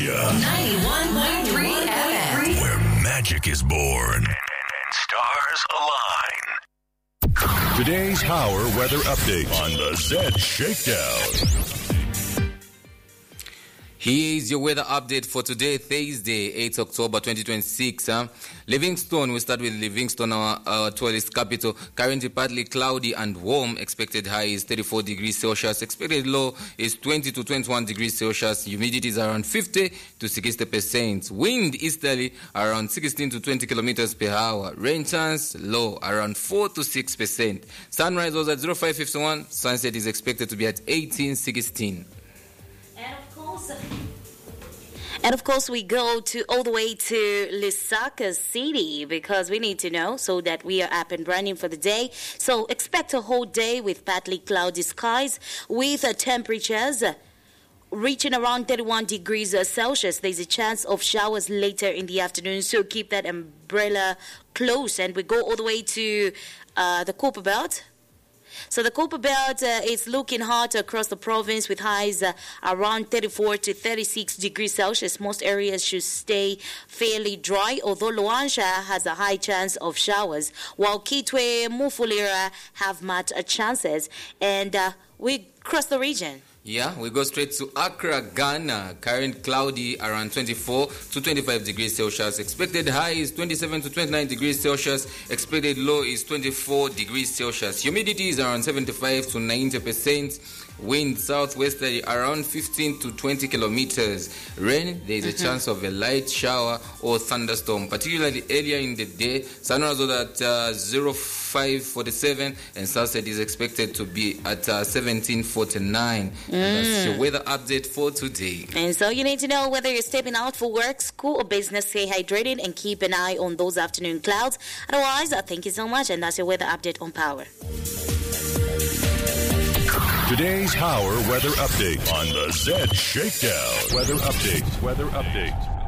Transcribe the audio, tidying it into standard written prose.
Asia. 91.3 FM. Where magic is born and stars align. Today's Power Weather Update on the Z Shakedown. Here is your weather update for today, Thursday, 8 October 2026. Livingston, we start with Livingston, our tourist capital. Currently partly cloudy and warm. Expected high is 34 degrees Celsius. Expected low is 20 to 21 degrees Celsius. Humidity is around 50 to 60%. Wind easterly around 16 to 20 kilometers per hour. Rain chance low around 4 to 6%. Sunrise was at 0551. Sunset is expected to be at 1816. And of course, we go all the way to Lusaka City because we need to know so that we are up and running for the day. So expect a whole day with partly cloudy skies with temperatures reaching around 31 degrees Celsius. There's a chance of showers later in the afternoon, so keep that umbrella close. And we go all the way to the Cooper Belt. So the Cooper Belt is looking hot across the province with highs around 34 to 36 degrees Celsius. Most areas should stay fairly dry, although Luansha has a high chance of showers, while Kitwe, Mufulira have much chances. And we cross the region. Yeah, we go straight to Accra, Ghana. Current cloudy around 24 to 25 degrees Celsius. Expected high is 27 to 29 degrees Celsius. Expected low is 24 degrees Celsius. Humidity is around 75 to 90%. Wind southwesterly around 15 to 20 kilometers. Rain, there is a chance of a light shower or thunderstorm, particularly earlier in the day. Sunrise was at 0547 and sunset is expected to be at 1749. That's your weather update for today. And so you need to know whether you're stepping out for work, school, or business. Stay hydrated and keep an eye on those afternoon clouds. Otherwise, thank you so much. And that's your weather update on Power. Today's Power Weather Update on the Z Shakedown. Weather update.